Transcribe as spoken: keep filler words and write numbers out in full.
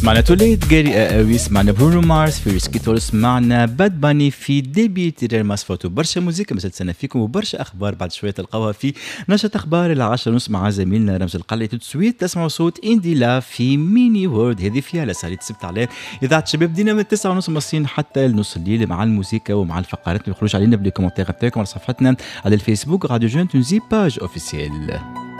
سمعنا توليد جاري قوي، سمعنا برونو مارس في ريسكيتول، سمعنا باد باني في ديبي تيرير ماسفوت، وبرشا موزيكا مسلسلنا فيكم وبرشا اخبار. بعد شويه تلقاوها في نشرة اخبار العاشرة ونص مع زميلنا رمز القلعي. تسويت تسمعوا صوت اندي لا في ميني وورد، هذه فيها لسالي تسبت عليه اذاعه شباب دينا من التسعة ونص مصرين حتى النص الليل مع الموسيقى ومع الفقرات. ما تخرجوش علينا بالكومنتات بتاعكم على صفحتنا على الفيسبوك راديو جون تونزي باج اوفيسيال.